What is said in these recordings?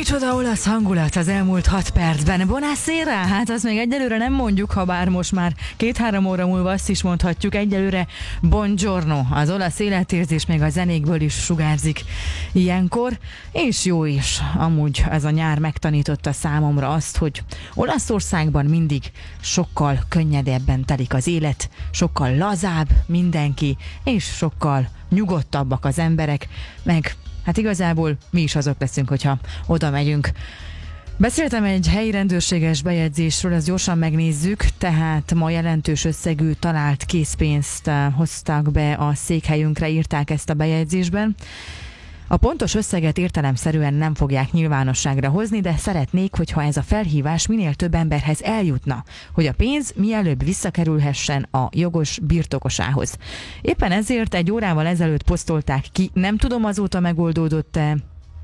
Micsoda olasz hangulat az elmúlt 6 percben. Buonasera, hát azt még egyelőre nem mondjuk, ha bár most már 2-3 óra múlva azt is mondhatjuk. Egyelőre buongiorno. Az olasz életérzés még a zenékből is sugárzik ilyenkor, és jó is. Amúgy ez a nyár megtanította számomra azt, hogy Olaszországban mindig sokkal könnyedebben telik az élet, sokkal lazább mindenki, és sokkal nyugodtabbak az emberek, meg hát igazából mi is azok leszünk, hogyha oda megyünk. Beszéltem egy helyi rendőrséges bejegyzésről, ezt gyorsan megnézzük, tehát ma jelentős összegű talált készpénzt hoztak be a székhelyünkre, írták ezt a bejegyzésben. A pontos összeget értelemszerűen nem fogják nyilvánosságra hozni, de szeretnék, hogyha ez a felhívás minél több emberhez eljutna, hogy a pénz mielőbb visszakerülhessen a jogos birtokosához. Éppen ezért egy órával ezelőtt posztolták ki, nem tudom azóta megoldódott-e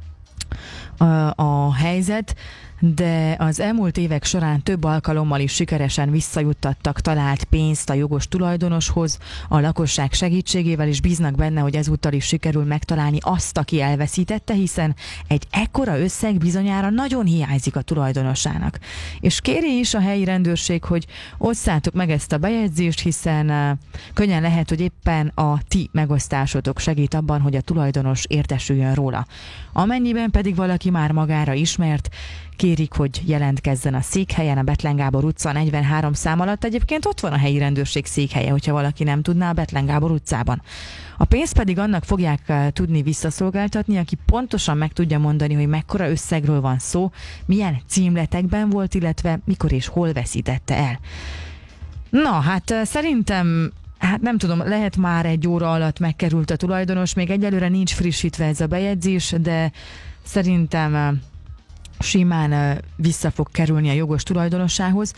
a helyzet, de az elmúlt évek során több alkalommal is sikeresen visszajuttattak talált pénzt a jogos tulajdonoshoz, a lakosság segítségével, is bíznak benne, hogy ezúttal is sikerül megtalálni azt, aki elveszítette, hiszen egy ekkora összeg bizonyára nagyon hiányzik a tulajdonosának. És kéri is a helyi rendőrség, hogy osszátok meg ezt a bejegyzést, hiszen könnyen lehet, hogy éppen a ti megosztásotok segít abban, hogy a tulajdonos értesüljön róla. Amennyiben pedig valaki már magára ismert, kérik, hogy jelentkezzen a székhelyen, a Bethlen Gábor utca 43 szám alatt. Egyébként ott van a helyi rendőrség székhelye, hogyha valaki nem tudná, a Bethlen Gábor utcában. A pénzt pedig annak fogják tudni visszaszolgáltatni, aki pontosan meg tudja mondani, hogy mekkora összegről van szó, milyen címletekben volt, illetve mikor és hol veszítette el. Na, hát szerintem, hát nem tudom, lehet már egy óra alatt megkerült a tulajdonos, még egyelőre nincs frissítve ez a bejegyzés, de szerintem simán vissza fog kerülni a jogos tulajdonossához.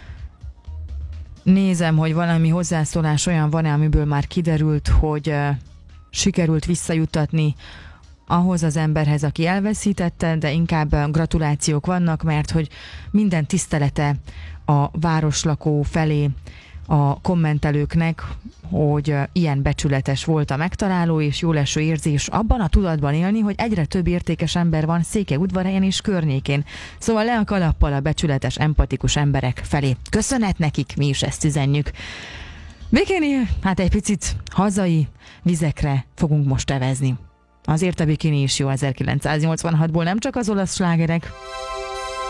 Nézem, hogy valami hozzászólás olyan van-e, amiből már kiderült, hogy sikerült visszajuttatni ahhoz az emberhez, aki elveszítette, de inkább gratulációk vannak, mert hogy minden tisztelete a városlakó felé a kommentelőknek, hogy ilyen becsületes volt a megtaláló, és jóleső érzés abban a tudatban élni, hogy egyre több értékes ember van Székelyudvarhelyen és környékén. Szóval le a kalappal a becsületes, empatikus emberek felé. Köszönet nekik, mi is ezt üzenjük. Bikini, hát egy picit hazai vizekre fogunk most evezni. Azért a bikini is jó 1986-ból, nem csak az olasz slágerek.